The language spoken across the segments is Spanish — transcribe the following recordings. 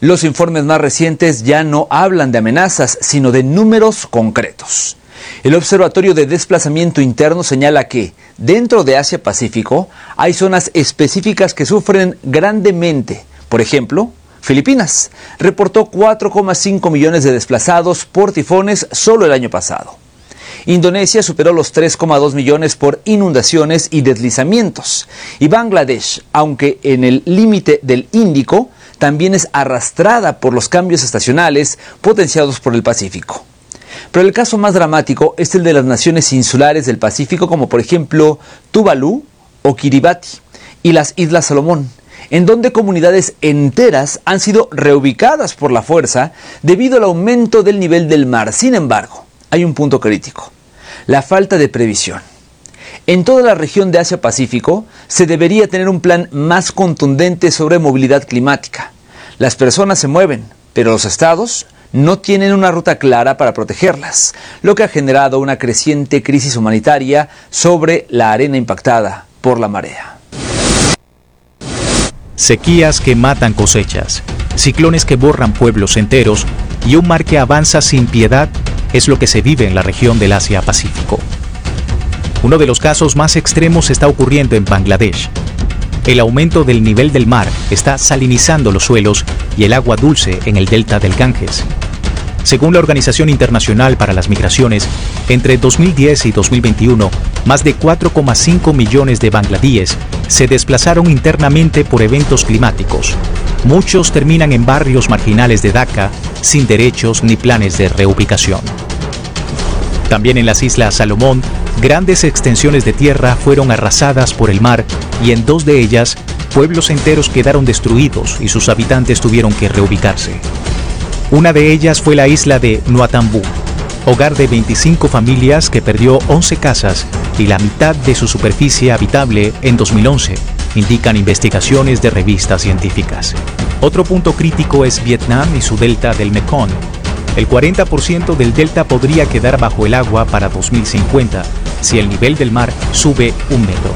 Los informes más recientes ya no hablan de amenazas, sino de números concretos. El Observatorio de Desplazamiento Interno señala que, dentro de Asia-Pacífico, hay zonas específicas que sufren grandemente. Por ejemplo, Filipinas reportó 4,5 millones de desplazados por tifones solo el año pasado. Indonesia superó los 3,2 millones por inundaciones y deslizamientos. Y Bangladesh, aunque en el límite del Índico, también es arrastrada por los cambios estacionales potenciados por el Pacífico. Pero el caso más dramático es el de las naciones insulares del Pacífico, como por ejemplo Tuvalu o Kiribati y las Islas Salomón, en donde comunidades enteras han sido reubicadas por la fuerza debido al aumento del nivel del mar. Sin embargo, hay un punto crítico: la falta de previsión. En toda la región de Asia-Pacífico se debería tener un plan más contundente sobre movilidad climática. Las personas se mueven, pero los estados no tienen una ruta clara para protegerlas, lo que ha generado una creciente crisis humanitaria sobre la arena impactada por la marea. Sequías que matan cosechas, ciclones que borran pueblos enteros y un mar que avanza sin piedad es lo que se vive en la región del Asia-Pacífico. Uno de los casos más extremos está ocurriendo en Bangladesh. El aumento del nivel del mar está salinizando los suelos y el agua dulce en el delta del Ganges. Según la Organización Internacional para las Migraciones, entre 2010 y 2021, más de 4,5 millones de bangladíes se desplazaron internamente por eventos climáticos. Muchos terminan en barrios marginales de Dhaka, sin derechos ni planes de reubicación. También en las Islas Salomón, grandes extensiones de tierra fueron arrasadas por el mar y en 2 de ellas, pueblos enteros quedaron destruidos y sus habitantes tuvieron que reubicarse. Una de ellas fue la isla de Nuatambu, hogar de 25 familias que perdió 11 casas y la mitad de su superficie habitable en 2011, indican investigaciones de revistas científicas. Otro punto crítico es Vietnam y su delta del Mekong. El 40% del delta podría quedar bajo el agua para 2050 si el nivel del mar sube 1 metro.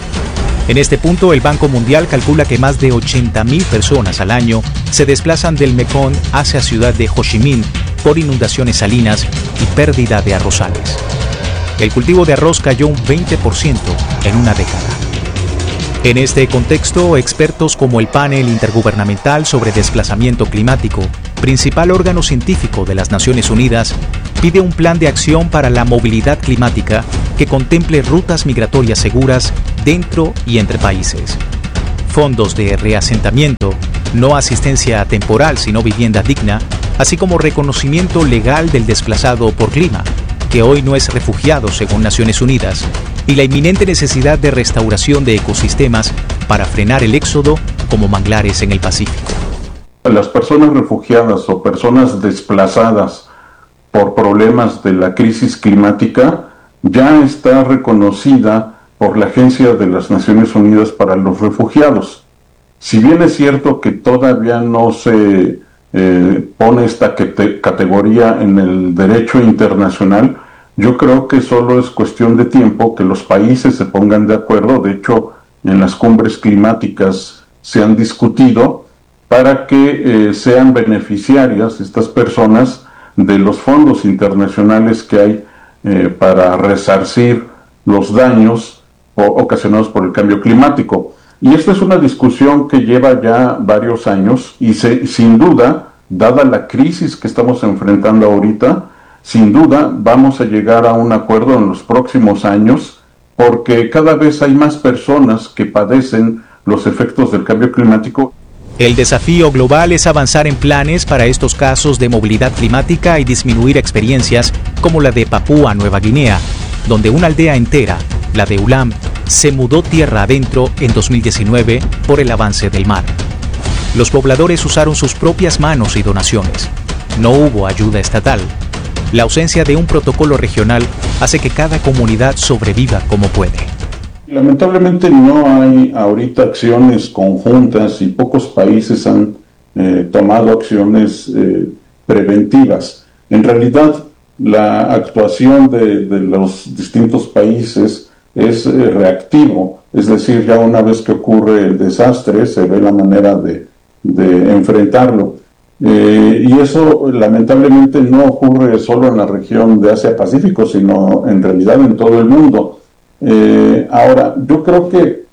En este punto, el Banco Mundial calcula que más de 80.000 personas al año se desplazan del Mekong hacia la ciudad de Ho Chi Minh por inundaciones salinas y pérdida de arrozales. El cultivo de arroz cayó un 20% en una década. En este contexto, expertos como el Panel Intergubernamental sobre Desplazamiento Climático, principal órgano científico de las Naciones Unidas, pide un plan de acción para la movilidad climática que contemple rutas migratorias seguras dentro y entre países, fondos de reasentamiento, no asistencia temporal sino vivienda digna, así como reconocimiento legal del desplazado por clima, que hoy no es refugiado según Naciones Unidas, y la inminente necesidad de restauración de ecosistemas para frenar el éxodo como manglares en el Pacífico. Las personas refugiadas o personas desplazadas por problemas de la crisis climática ya está reconocida por la Agencia de las Naciones Unidas para los Refugiados. Si bien es cierto que todavía no se pone esta categoría en el derecho internacional, yo creo que solo es cuestión de tiempo que los países se pongan de acuerdo. De hecho, en las cumbres climáticas se han discutido para que sean beneficiarias estas personas de los fondos internacionales que hay para resarcir los daños ocasionados por el cambio climático. Y esta es una discusión que lleva ya varios años y sin duda, dada la crisis que estamos enfrentando ahorita, sin duda vamos a llegar a un acuerdo en los próximos años, porque cada vez hay más personas que padecen los efectos del cambio climático. El desafío global es avanzar en planes para estos casos de movilidad climática y disminuir experiencias como la de Papúa Nueva Guinea, donde una aldea entera, la de Ulam, se mudó tierra adentro en 2019 por el avance del mar. Los pobladores usaron sus propias manos y donaciones. No hubo ayuda estatal. La ausencia de un protocolo regional hace que cada comunidad sobreviva como puede. Lamentablemente no hay ahorita acciones conjuntas y pocos países han tomado acciones preventivas. En realidad, la actuación de los distintos países es reactivo, es decir, ya una vez que ocurre el desastre se ve la manera de enfrentarlo. Y eso lamentablemente no ocurre solo en la región de Asia-Pacífico, sino en realidad en todo el mundo. Ahora, yo creo que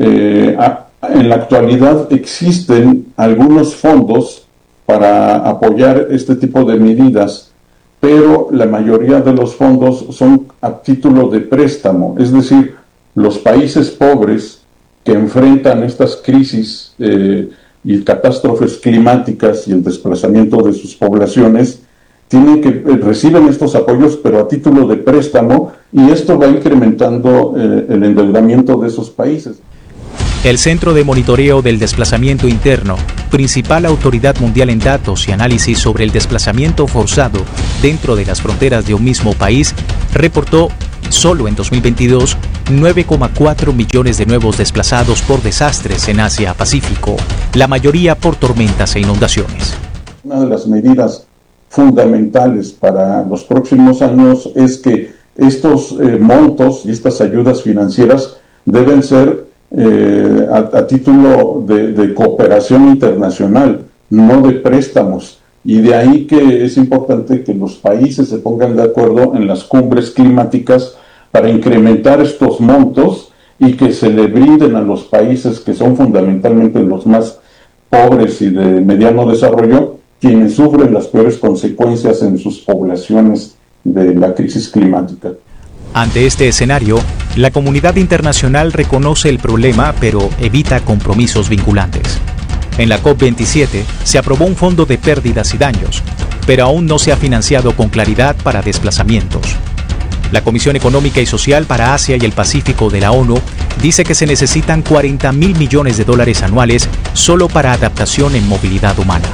en la actualidad existen algunos fondos para apoyar este tipo de medidas, pero la mayoría de los fondos son a título de préstamo, es decir, los países pobres que enfrentan estas crisis y catástrofes climáticas y el desplazamiento de sus poblaciones reciben estos apoyos, pero a título de préstamo, y esto va incrementando el endeudamiento de esos países. El Centro de Monitoreo del Desplazamiento Interno, principal autoridad mundial en datos y análisis sobre el desplazamiento forzado dentro de las fronteras de un mismo país, reportó solo en 2022 9,4 millones de nuevos desplazados por desastres en Asia-Pacífico, la mayoría por tormentas e inundaciones. Una de las medidas fundamentales para los próximos años es que estos montos y estas ayudas financieras deben ser a título de cooperación internacional, no de préstamos. Y de ahí que es importante que los países se pongan de acuerdo en las cumbres climáticas para incrementar estos montos y que se le brinden a los países que son fundamentalmente los más pobres y de mediano desarrollo, quienes sufren las peores consecuencias en sus poblaciones de la crisis climática. Ante este escenario, la comunidad internacional reconoce el problema, pero evita compromisos vinculantes. En la COP27 se aprobó un fondo de pérdidas y daños, pero aún no se ha financiado con claridad para desplazamientos. La Comisión Económica y Social para Asia y el Pacífico de la ONU dice que se necesitan $40.000 millones anuales solo para adaptación en movilidad humana.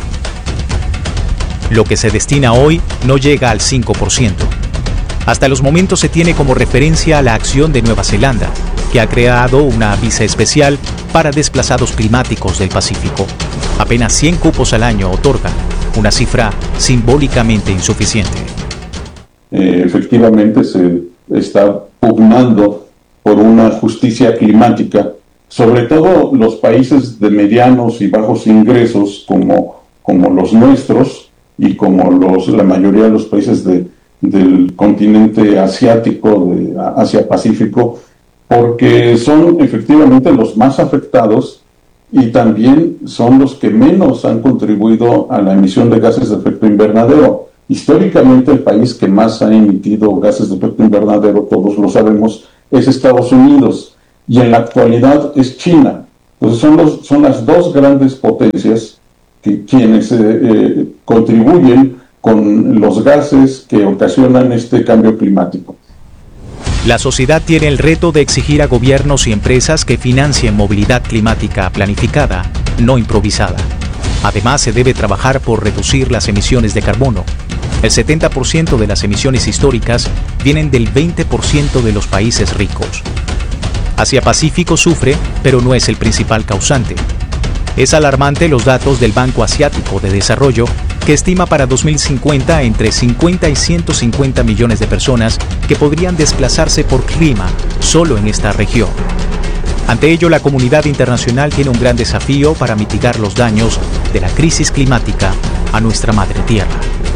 Lo que se destina hoy no llega al 5%. Hasta los momentos se tiene como referencia la acción de Nueva Zelanda, que ha creado una visa especial para desplazados climáticos del Pacífico. Apenas 100 cupos al año otorgan, una cifra simbólicamente insuficiente. Efectivamente se está pugnando por una justicia climática, sobre todo los países de medianos y bajos ingresos como los nuestros y como la mayoría de los países del continente asiático, de Asia-Pacífico, porque son efectivamente los más afectados y también son los que menos han contribuido a la emisión de gases de efecto invernadero. Históricamente el país que más ha emitido gases de efecto invernadero, todos lo sabemos, es Estados Unidos, y en la actualidad es China. Entonces son las dos grandes potencias quienes contribuyen con los gases que ocasionan este cambio climático. La sociedad tiene el reto de exigir a gobiernos y empresas que financien movilidad climática planificada, no improvisada. Además, se debe trabajar por reducir las emisiones de carbono. El 70% de las emisiones históricas vienen del 20% de los países ricos. Asia-Pacífico sufre, pero no es el principal causante. Es alarmante los datos del Banco Asiático de Desarrollo, que estima para 2050 entre 50 y 150 millones de personas que podrían desplazarse por clima solo en esta región. Ante ello, la comunidad internacional tiene un gran desafío para mitigar los daños de la crisis climática a nuestra madre tierra.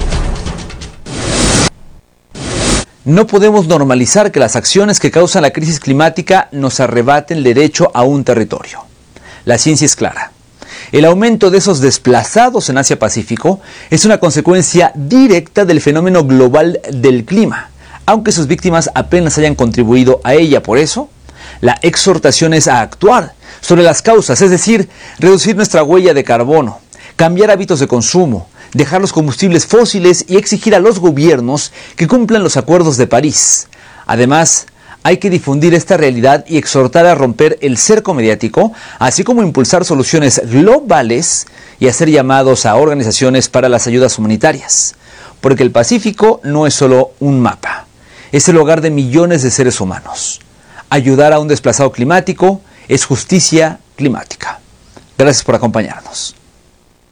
No podemos normalizar que las acciones que causan la crisis climática nos arrebaten el derecho a un territorio. La ciencia es clara. El aumento de esos desplazados en Asia-Pacífico es una consecuencia directa del fenómeno global del clima, aunque sus víctimas apenas hayan contribuido a ella. Por eso, la exhortación es a actuar sobre las causas, es decir, reducir nuestra huella de carbono, cambiar hábitos de consumo, dejar los combustibles fósiles y exigir a los gobiernos que cumplan los acuerdos de París. Además, hay que difundir esta realidad y exhortar a romper el cerco mediático, así como impulsar soluciones globales y hacer llamados a organizaciones para las ayudas humanitarias. Porque el Pacífico no es solo un mapa, es el hogar de millones de seres humanos. Ayudar a un desplazado climático es justicia climática. Gracias por acompañarnos.